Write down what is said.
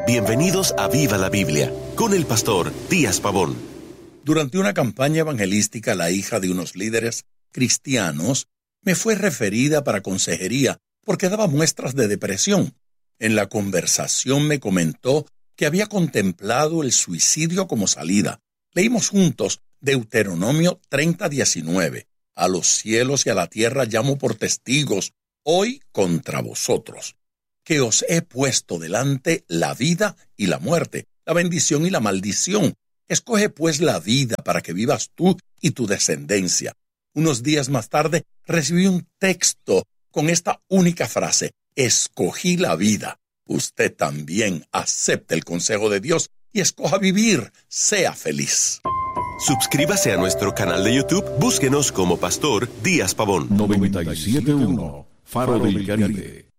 Bienvenidos a Viva la Biblia, con el pastor Díaz Pavón. Durante una campaña evangelística, la hija de unos líderes cristianos me fue referida para consejería porque daba muestras de depresión. En la conversación me comentó que había contemplado el suicidio como salida. Leímos juntos Deuteronomio 30:19. A los cielos y a la tierra llamo por testigos, hoy contra vosotros, que os he puesto delante la vida y la muerte, la bendición y la maldición. Escoge pues la vida para que vivas tú y tu descendencia. Unos días más tarde recibí un texto con esta única frase: escogí la vida. Usted también acepte el consejo de Dios y escoja vivir. Sea feliz. Suscríbase a nuestro canal de YouTube. Búsquenos como Pastor Díaz Pavón. 97.1 Faro del Caribe.